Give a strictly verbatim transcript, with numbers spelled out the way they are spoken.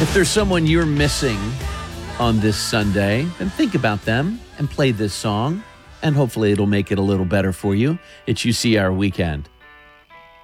If there's someone you're missing on this Sunday, then think about them and play this song, and hopefully it'll make it a little better for you. It's U C R Weekend.